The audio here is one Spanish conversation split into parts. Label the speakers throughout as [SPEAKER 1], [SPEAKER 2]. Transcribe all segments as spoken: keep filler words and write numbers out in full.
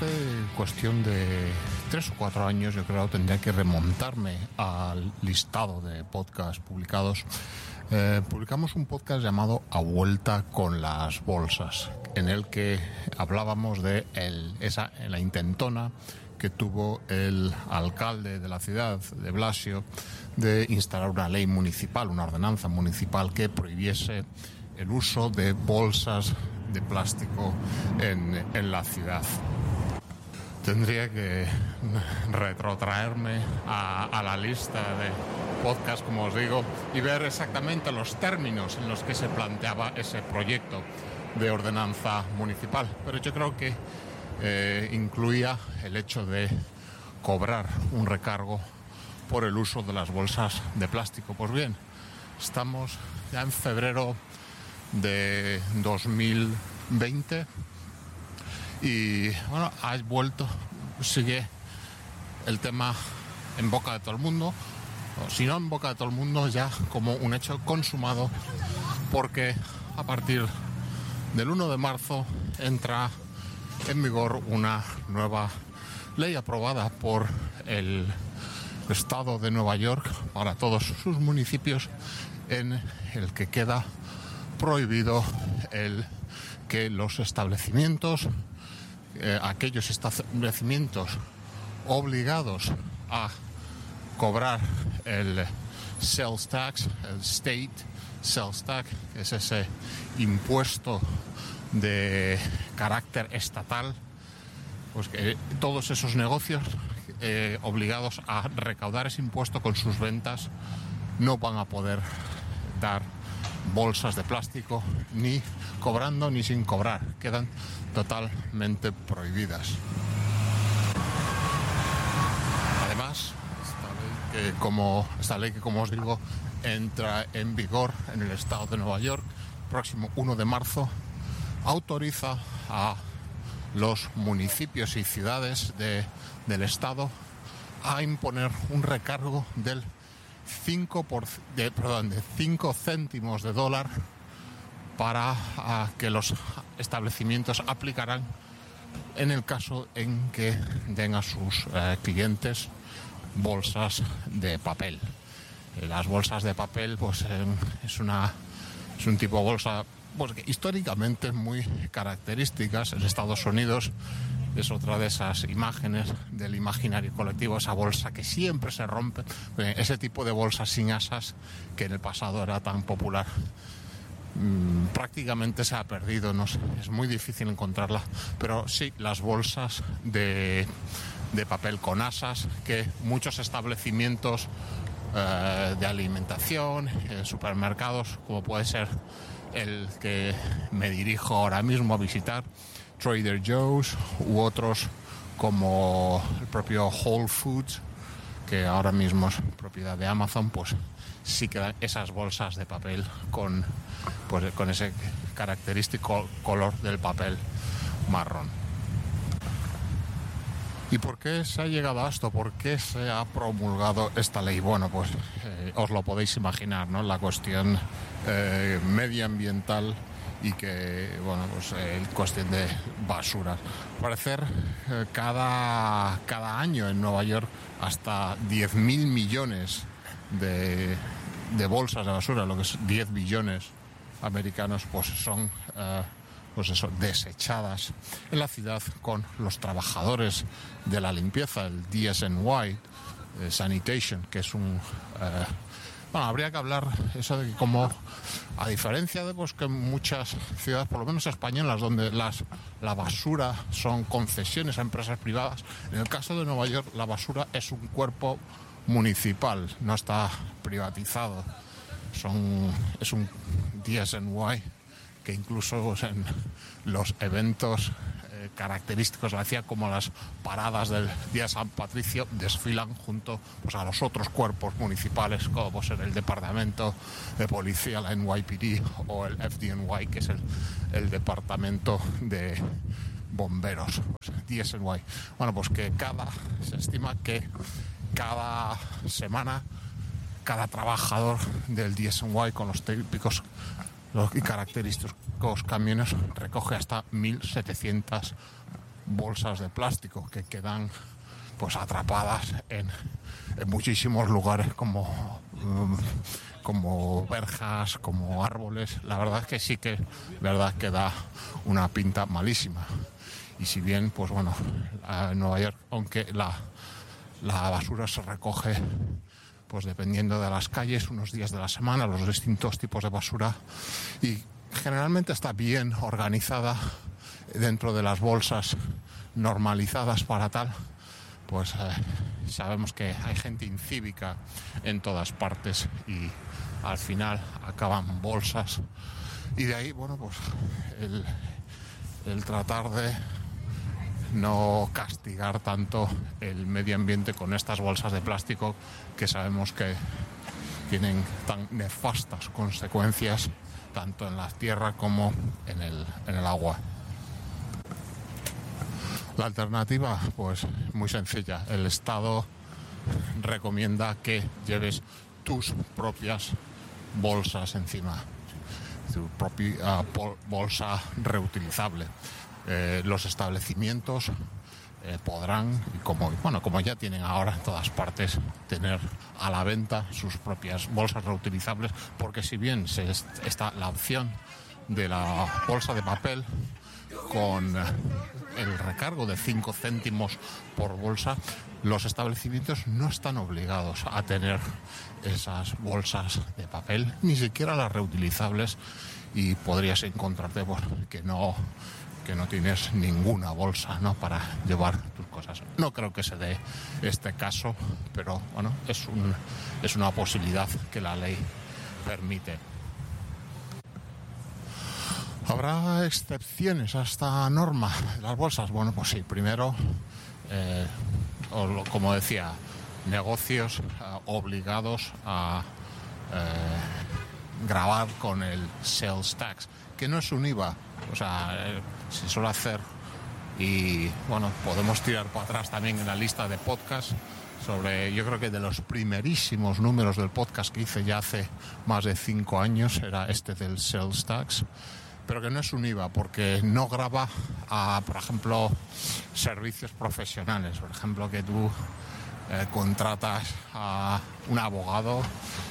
[SPEAKER 1] hace cuestión de tres o cuatro años, yo creo, tendría que remontarme al listado de podcasts publicados. Eh, publicamos un podcast llamado A Vuelta con las Bolsas, en el que hablábamos de el, esa, la intentona que tuvo el alcalde de la ciudad, de Blasio, de instalar una ley municipal, una ordenanza municipal que prohibiese el uso de bolsas de plástico en, en la ciudad. Tendría que retrotraerme a, a la lista de podcasts, como os digo, y ver exactamente los términos en los que se planteaba ese proyecto de ordenanza municipal. Pero yo creo que eh, incluía el hecho de cobrar un recargo por el uso de las bolsas de plástico. Pues bien, estamos ya en febrero de dos mil veinte y bueno, ha vuelto, sigue el tema en boca de todo el mundo, o si no en boca de todo el mundo, ya como un hecho consumado, porque a partir del uno de marzo entra en vigor una nueva ley aprobada por el Estado de Nueva York para todos sus municipios, en el que queda prohibido el que los establecimientos, eh, aquellos establecimientos obligados a cobrar el sales tax, el state sales tax, que es ese impuesto de carácter estatal, pues que todos esos negocios eh, obligados a recaudar ese impuesto con sus ventas no van a poder dar bolsas de plástico, ni cobrando ni sin cobrar, quedan totalmente prohibidas. Además, esta ley que como, esta ley que como os digo entra en vigor en el estado de Nueva York el próximo uno de marzo, autoriza a los municipios y ciudades de, del estado a imponer un recargo del cinco por, de, perdón, de cinco céntimos de dólar para a, que los establecimientos aplicarán en el caso en que den a sus eh, clientes bolsas de papel. Eh, las bolsas de papel pues eh, es una es un tipo de bolsa pues, que históricamente es muy características en Estados Unidos. Es otra de esas imágenes del imaginario colectivo, esa bolsa que siempre se rompe, ese tipo de bolsas sin asas que en el pasado era tan popular. Mm, prácticamente se ha perdido, no sé, es muy difícil encontrarla, pero sí, las bolsas de, de papel con asas que muchos establecimientos eh, de alimentación, en supermercados, como puede ser el que me dirijo ahora mismo a visitar, Trader Joe's, u otros como el propio Whole Foods, que ahora mismo es propiedad de Amazon, pues sí que dan esas bolsas de papel con, pues, con ese característico color del papel marrón. ¿Y por qué se ha llegado a esto? ¿Por qué se ha promulgado esta ley? Bueno, pues eh, os lo podéis imaginar, ¿no? La cuestión eh, medioambiental y que, bueno, pues el cuestión de basura. Al parecer, eh, cada, cada año en Nueva York hasta diez mil millones de, de bolsas de basura, lo que es diez billones americanos, pues son eh, pues eso, desechadas en la ciudad con los trabajadores de la limpieza, el D S N Y, eh, Sanitation, que es un... Eh, Bueno, habría que hablar eso de que como, a diferencia de pues, que muchas ciudades, por lo menos españolas, donde las, la basura son concesiones a empresas privadas, en el caso de Nueva York la basura es un cuerpo municipal, no está privatizado. Son, es un D S N Y que incluso pues, en los eventos eh, característicos, lo hacía como las paradas del Día de San Patricio, desfilan junto pues, a los otros cuerpos municipales, como puede ser el Departamento de Policía, la N Y P D, o el F D N Y, que es el, el Departamento de Bomberos, pues, D S N Y. Bueno, pues que cada, se estima que cada semana cada trabajador del D S N Y con los típicos los y característicos camiones recoge hasta mil setecientas bolsas de plástico que quedan pues atrapadas en, en muchísimos lugares como, como verjas, como árboles. La verdad es que sí que verdad que da una pinta malísima. Y si bien, pues bueno, en Nueva York, aunque la, la basura se recoge pues dependiendo de las calles, unos días de la semana, los distintos tipos de basura, y generalmente está bien organizada dentro de las bolsas normalizadas para tal, pues eh, sabemos que hay gente incívica en todas partes y al final acaban bolsas, y de ahí, bueno, pues el, el tratar de no castigar tanto el medio ambiente con estas bolsas de plástico que sabemos que tienen tan nefastas consecuencias tanto en la tierra como en el, en el agua. La alternativa, pues muy sencilla. El Estado recomienda que lleves tus propias bolsas encima, tu propia uh, bolsa reutilizable. Eh, los establecimientos eh, podrán, como, bueno, como ya tienen ahora en todas partes, tener a la venta sus propias bolsas reutilizables, porque si bien se est- está la opción de la bolsa de papel con el recargo de cinco céntimos por bolsa, los establecimientos no están obligados a tener esas bolsas de papel, ni siquiera las reutilizables, y podrías encontrarte pues, que no que no tienes ninguna bolsa, ¿no?, para llevar tus cosas. No creo que se dé este caso, pero bueno, es un es una posibilidad que la ley permite. ¿Habrá excepciones a esta norma de las bolsas? Bueno, pues sí. Primero, eh, o, como decía, negocios eh, obligados a eh, grabar con el sales tax, que no es un I V A. O sea, eh, se suele hacer, y bueno, podemos tirar para atrás también en la lista de podcasts sobre, yo creo que de los primerísimos números del podcast que hice ya hace más de cinco años, era este del sales tax, pero que no es un I V A porque no grava a, por ejemplo, servicios profesionales. Por ejemplo, que tú eh, contratas a un abogado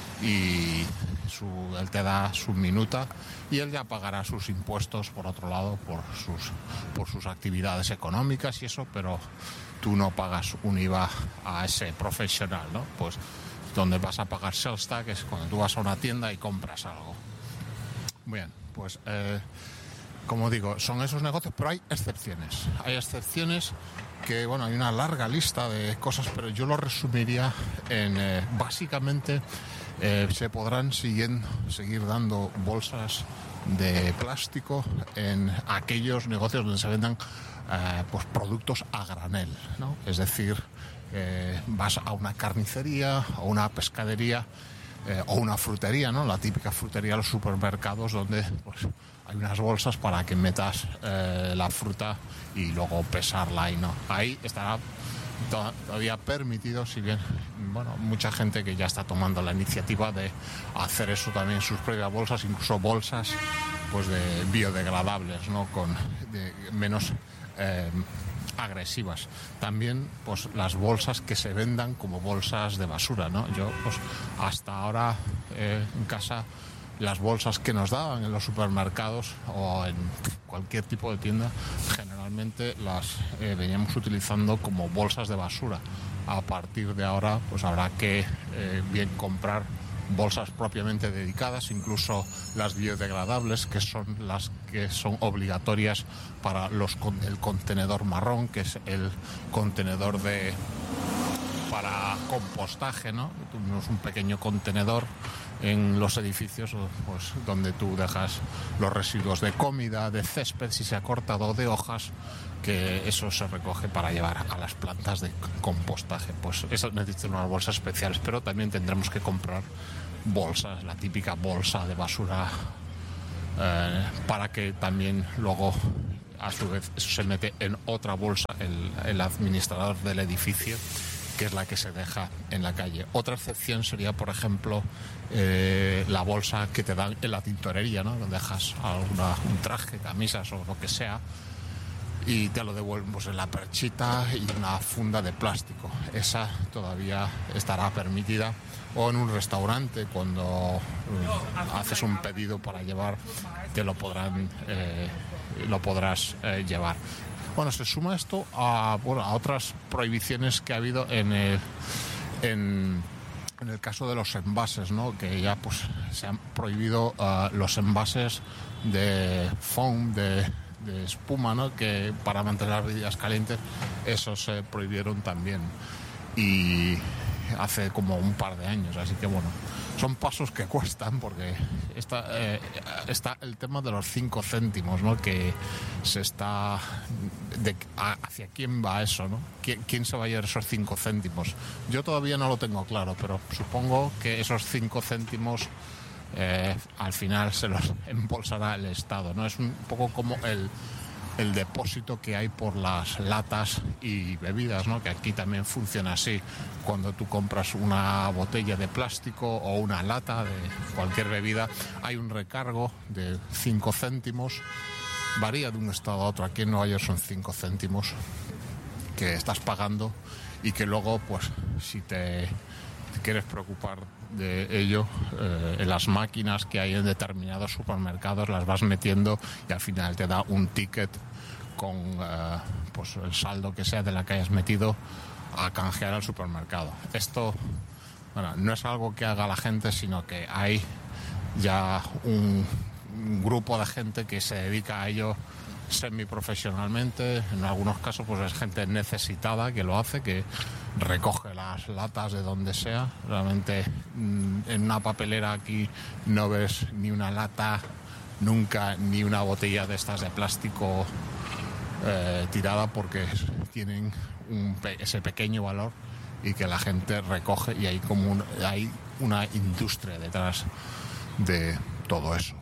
[SPEAKER 1] y su, él te da su minuta y él ya pagará sus impuestos por otro lado por sus por sus actividades económicas y eso, pero tú no pagas un I V A a ese profesional, ¿no? Pues donde vas a pagar sales tax es cuando tú vas a una tienda y compras algo. Bien, pues eh, como digo, son esos negocios, pero hay excepciones. Hay excepciones que, bueno, hay una larga lista de cosas, pero yo lo resumiría en, eh, básicamente, eh, se podrán siguen, seguir dando bolsas de plástico en aquellos negocios donde se vendan eh, pues productos a granel, ¿no? Es decir, eh, vas a una carnicería, a una pescadería, Eh, o una frutería, ¿no? La típica frutería de los supermercados donde pues, hay unas bolsas para que metas eh, la fruta y luego pesarla, y no. Ahí estará to- todavía permitido, si bien, bueno, mucha gente que ya está tomando la iniciativa de hacer eso también en sus propias bolsas, incluso bolsas pues de biodegradables, ¿no? Con de menos eh, agresivas. También pues las bolsas que se vendan como bolsas de basura, ¿no? Yo pues hasta ahora eh, en casa las bolsas que nos daban en los supermercados o en cualquier tipo de tienda generalmente las eh, veníamos utilizando como bolsas de basura. A partir de ahora pues habrá que eh, bien comprar bolsas propiamente dedicadas, incluso las biodegradables, que son las que son obligatorias para los el contenedor marrón, que es el contenedor de para compostaje, ¿no? Tenemos un pequeño contenedor en los edificios pues donde tú dejas los residuos de comida, de césped si se ha cortado, de hojas, que eso se recoge para llevar a las plantas de compostaje. Pues eso necesita unas bolsas especiales, pero también tendremos que comprar bolsas, la típica bolsa de basura, eh, para que también luego a su vez eso se mete en otra bolsa el, el administrador del edificio, que es la que se deja en la calle. Otra excepción sería, por ejemplo, eh, la bolsa que te dan en la tintorería, ¿no? Donde dejas alguna, un traje, camisas o lo que sea. y te lo devuelven pues, en la perchita y una funda de plástico. Esa todavía estará permitida, o en un restaurante cuando eh, haces un pedido para llevar te lo podrán eh, lo podrás eh, llevar. Bueno, se suma esto a, bueno, a otras prohibiciones que ha habido en el en, en el caso de los envases, ¿no? Que ya pues se han prohibido uh, los envases de foam, de de espuma, ¿no? Que para mantener las bebidas calientes, esos se prohibieron también, y hace como un par de años. Así que bueno, son pasos que cuestan, porque está, eh, está el tema de los cinco céntimos, ¿no? Que se está de, a, hacia quién va eso, ¿no? ¿Quién, quién se va a llevar esos cinco céntimos? Yo todavía no lo tengo claro, pero supongo que esos cinco céntimos Eh, al final se los embolsará el Estado, ¿no? Es un poco como el, el depósito que hay por las latas y bebidas, ¿no? Que aquí también funciona así. Cuando tú compras una botella de plástico o una lata de cualquier bebida, hay un recargo de cinco céntimos. Varía de un estado a otro. Aquí en Nueva York son cinco céntimos que estás pagando, y que luego, pues, si te, te quieres preocupar de ello, eh, en las máquinas que hay en determinados supermercados las vas metiendo, y al final te da un ticket con eh, pues el saldo que sea de la que hayas metido a canjear al supermercado. Esto, bueno, no es algo que haga la gente, sino que hay ya un, un grupo de gente que se dedica a ello semiprofesionalmente. En algunos casos pues es gente necesitada que lo hace, que recoge las latas de donde sea. Realmente en una papelera aquí no ves ni una lata nunca, ni una botella de estas de plástico eh, tirada, porque tienen un, ese pequeño valor, y que la gente recoge, y hay como un, hay una industria detrás de todo eso.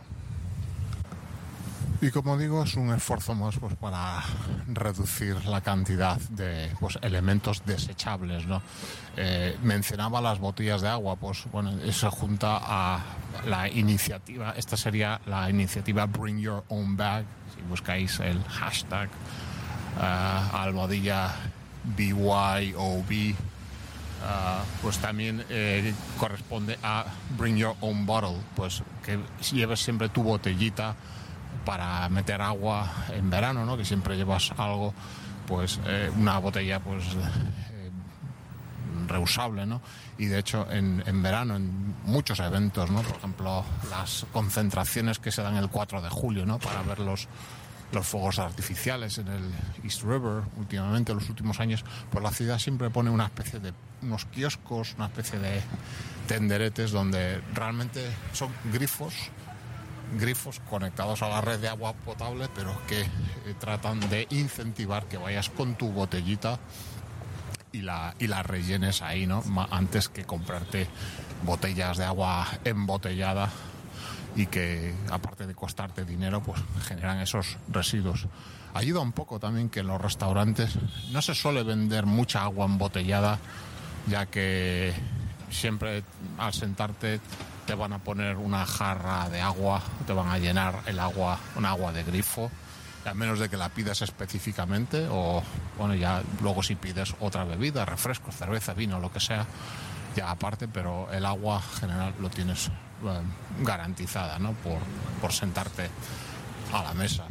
[SPEAKER 1] Y como digo, es un esfuerzo más pues para reducir la cantidad de pues, elementos desechables, ¿no? Eh, mencionaba las botellas de agua, pues bueno, eso junta a la iniciativa, esta sería la iniciativa Bring Your Own Bag. Si buscáis el hashtag uh, almohadilla B Y O B, Uh, pues también eh, corresponde a Bring Your Own Bottle, pues que lleves siempre tu botellita para meter agua en verano, ¿no? Que siempre llevas algo, pues eh, una botella pues eh, reusable, ¿no? Y de hecho en, en verano, en muchos eventos, ¿no? Por ejemplo, las concentraciones que se dan el cuatro de julio, ¿no? Para ver los los fuegos artificiales en el East River últimamente, en los últimos años, pues la ciudad siempre pone una especie de unos kioscos, una especie de tenderetes donde realmente son grifos grifos conectados a la red de agua potable, pero que eh, tratan de incentivar que vayas con tu botellita y la, y la rellenes ahí, ¿no? Antes que comprarte botellas de agua embotellada, y que aparte de costarte dinero, pues generan esos residuos. Ayuda un poco también que en los restaurantes no se suele vender mucha agua embotellada, ya que siempre al sentarte te van a poner una jarra de agua, te van a llenar el agua, un agua de grifo, a menos de que la pidas específicamente, o bueno, ya luego si pides otra bebida, refresco, cerveza, vino, lo que sea, ya aparte, pero el agua general lo tienes eh, garantizada, ¿no? Por, por sentarte a la mesa.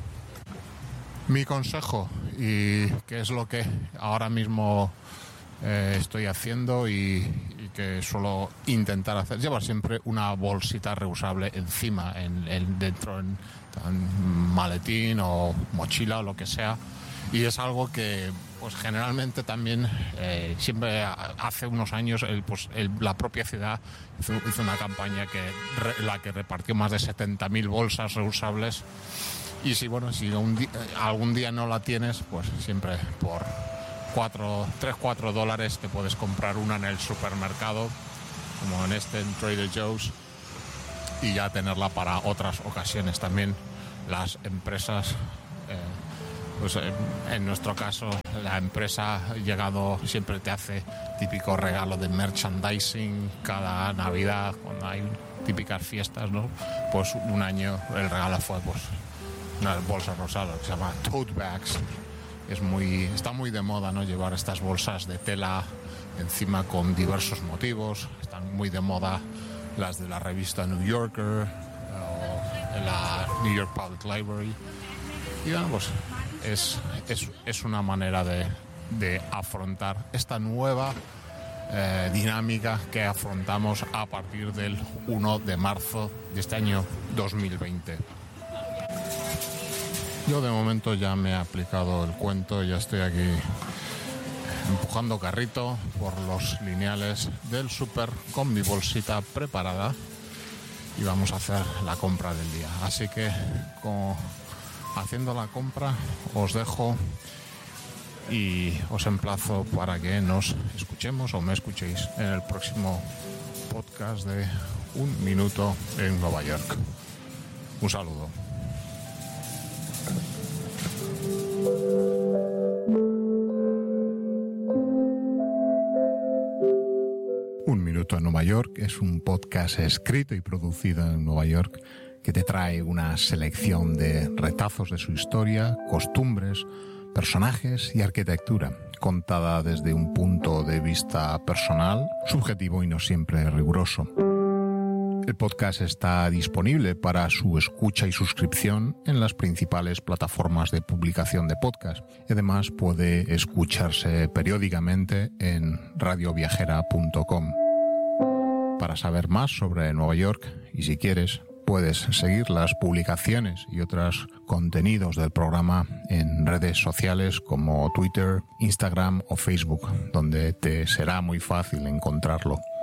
[SPEAKER 1] Mi consejo, y que es lo que ahora mismo eh, estoy haciendo y, y que suelo intentar hacer, llevar siempre una bolsita reusable encima, en, en, dentro en, en maletín o mochila o lo que sea. Y es algo que pues generalmente también eh, siempre hace unos años el, pues, el, la propia ciudad hizo, hizo una campaña que re, la que repartió más de setenta mil bolsas reusables. Y si bueno si un día, algún día no la tienes, pues siempre por tres cuatro dólares te puedes comprar una en el supermercado, como en este, en Trader Joe's, y ya tenerla para otras ocasiones. También las empresas eh, pues en, en nuestro caso la empresa llegado siempre te hace típico regalo de merchandising cada Navidad, cuando hay típicas fiestas, ¿no? Pues un año el regalo fue pues unas bolsas rosadas que se llaman tote bags. Es muy, está muy de moda, ¿no?, llevar estas bolsas de tela encima con diversos motivos. Están muy de moda las de la revista New Yorker o la New York Public Library. Y bueno, pues es, es, es una manera de, de afrontar esta nueva eh, dinámica que afrontamos a partir del uno de marzo de este año dos mil veinte. Yo de momento ya me he aplicado el cuento, ya estoy aquí empujando carrito por los lineales del súper con mi bolsita preparada y vamos a hacer la compra del día. Así que como haciendo la compra os dejo y os emplazo para que nos escuchemos o me escuchéis en el próximo podcast de Un Minuto en Nueva York. Un saludo. Un Minuto en Nueva York es un podcast escrito y producido en Nueva York que te trae una selección de retazos de su historia, costumbres, personajes y arquitectura, contada desde un punto de vista personal, subjetivo y no siempre riguroso. El podcast está disponible para su escucha y suscripción en las principales plataformas de publicación de podcast y además puede escucharse periódicamente en radio viajera punto com. Para saber más sobre Nueva York y si quieres puedes seguir las publicaciones y otros contenidos del programa en redes sociales como Twitter, Instagram o Facebook, donde te será muy fácil encontrarlo.